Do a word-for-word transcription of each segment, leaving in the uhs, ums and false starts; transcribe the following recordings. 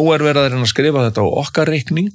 nú er verið að reyna að skrifa þetta á okkar reikning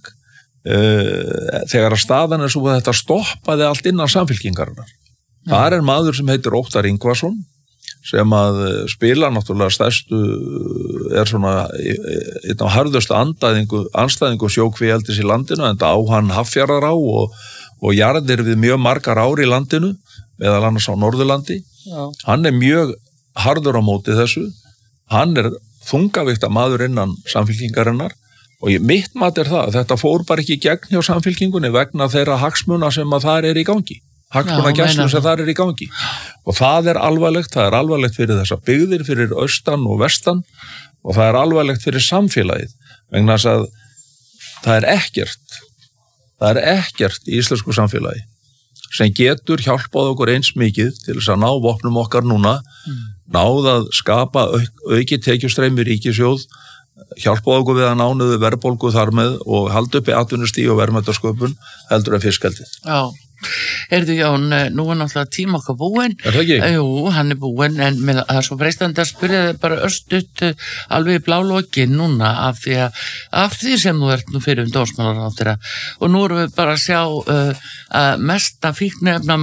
uh, þegar að staðan er svo að þetta stoppaði allt innan samfylkingarinnar. Mm. Þar er maður sem heitir Óttar Ingvarsson sem að spila náttúrulega stærstu er svona einn á harðustu andstæðingu, andstæðingu sjókvíeldis í landinu en það á hann Haffjarðará og, og jarðir við mjög margar ár í landinu meðal annars á Norðurlandi. Já. Hann er mjög harður á móti þessu. Hann er þungavíkta maður innan samfylkingarinnar og ég, mitt mat er það að þetta fór bara ekki gegn hjá samfylkingunni vegna þeirra hagsmuna sem að það er í gangi. Hagsmuna gæslu sem það er í gangi. Og það er alvarlegt, það er alvarlegt fyrir þessa byggðir, fyrir austan og vestan og það er alvarlegt fyrir samfélagið. Vegna þess að það er ekkert, það er ekkert í íslensku samfélagi sem getur hjálpað okkur eins mikið til þess að ná vopnum okkar núna, mm. náð að skapa auk, auki tekjustreymi ríkissjóð, hjálpað okkur við að nánuðu verðbólgu þar með og halda uppi atvinnustíg og verðmætasköpun heldur en fiskeldið. Já. Heyrðu Jón, nú er náttúrulega tíma okkar búinn. Er það ekki? Jú, hann er búinn, en með, það er svo freistandi að spyrja þig bara östutt alveg í blálókin núna af því, að, af því sem þú ert nú fyrir um dómsmálaráðherra og nú erum við bara að sjá uh, að mesta fíkniefna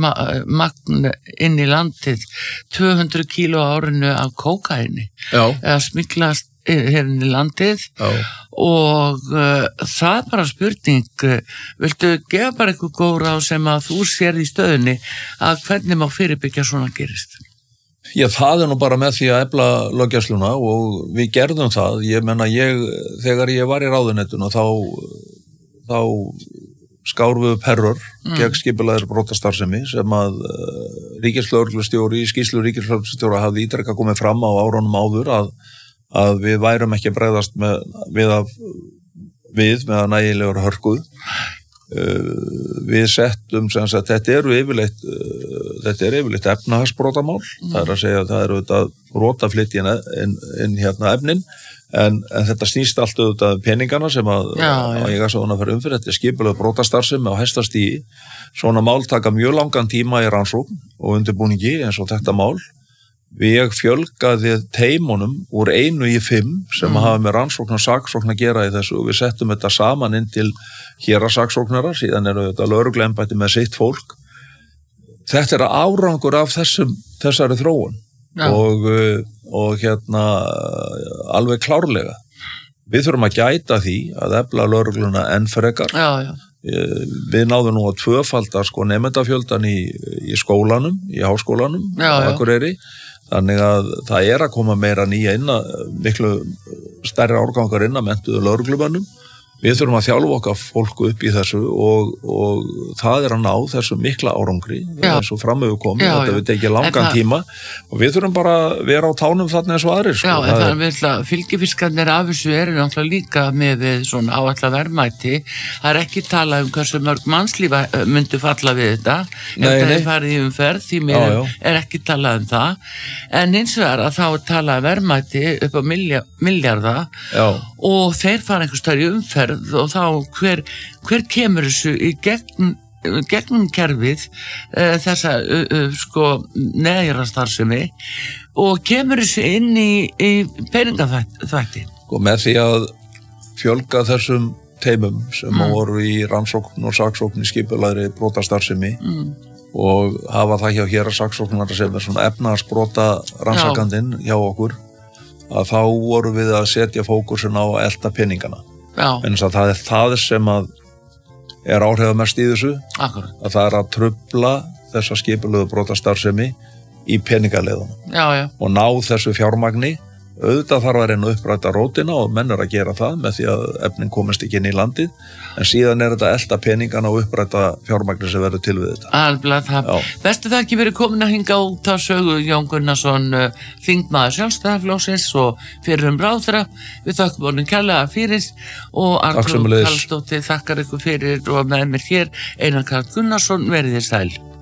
magn inn í landið tvö hundruð kíló á árinu af kókaini að smiglast hérna í landið. Já. Og uh, það er bara spurning, uh, viltu gefa bara eitthvað góð ráð sem að þú sér í stöðunni að hvernig má fyrirbyggja svona gerist? Já, það er nú bara með því að efla löggæsluna og við gerðum það. Ég menna, ég, þegar ég var í ráðuneytinu þá, þá skárum við upp herrur mm. gegn skipulagðri brotastarfsemi sem að uh, ríkislögreglustjóri í skýrslu ríkislögreglustjóra hafði ítrekað komið fram á árunum áður að að við værum ekki að bregðast með, við, að, við með að nægilegur hörkuð. Uh, við settum sem sagt, þetta eru yfirleitt, uh, þetta er yfirleitt efnahagsbrotamál, mm. það er að segja að það eru auðvitað brotaflytt inn, inn, inn hérna efnin, en, en þetta snýst allt auðvitað peningana sem að, já, já. að ég að svona fyrir umfyrir, þetta er skipulega brotastarfsemi á hestastígi. Svona mál taka mjög langan tíma í rannsókn og undirbúningi eins og þetta mál. Við fjölgaði teimunum úr einu í fimm sem mm. hafa með rannsókn og saksókn að gera í þessu og við settum þetta saman inn til héraðssaksóknara, síðan eru þetta lögregluembætti með sitt fólk. Þetta er árangur af þessum, þessari þróun ja. og, og hérna alveg klárlega. Við þurfum að gæta því að efla lögregluna enn frekar. Já, já. Við náðum nú að tvöfalda sko nemendafjöldan í, í skólanum, í háskólanum á Akureyri. Þannig að það er að koma meira nýja inn að miklu stærri árgangar inn að menntuðu lögreglumönnum. Við þurfum að þjálfa okkar fólku upp í þessu og, og það er að ná þessu mikla árangri eins og framöfu komið, þetta við tekið langan það, tíma og við þurfum bara að vera á tánum þarna eins og aðrir. Sko. Já, en það er vel að fylgifiskarnir af þessu eru náttúrulega líka með svona áætla verðmæti. Það er ekki talað um hversu mörg mannslífa myndi falla við þetta, ef það er farið í umferð, því mér já, já. er ekki talað um það, en eins og er að þá er talað verðmæti upp á milljarða og þeir fara einhvers staðar í umferð og þá hver, hver kemur þessu í gegn, gegnum kerfið uh, þessa uh, uh, sko neðjarastarfsemi og kemur þessu inn í, í peningaþvætti. Og með því að fjölga þessum teimum sem mm. voru í rannsókn og saksókn í skipulagðri brotastarfsemi mm. og hafa það hjá héraðssaksóknara sem er svona efnahagsbrota rannsakandinn hjá okkur, að þá voru við að setja fókusin á að elta peningana. En það er það sem að er áhrifamest í þessu. Akkurat. Að það er að trufla þessa skipulegu brotastarfsemi í peningaleiðunum og ná þessu fjármagni. Auðvitað þarf að reyna að uppræta rótina og menn er að gera það með því að efnin komist ekki inn í landið, en síðan er þetta að elta peningana og uppræta fjármagni sem verður til við þetta. Alveg það. Bestu það ekki verið komin að hinga út á sögu Jón Gunnarsson, þingmaður Sjálfstæðisflokksins og fyrrum ráðherra. Við þakkum honum kærlega fyrir og Arnþrúður Karlsdóttir þakkar ykkur fyrir og með mér hér Einar Karl Gunnarsson, verið þér sæl.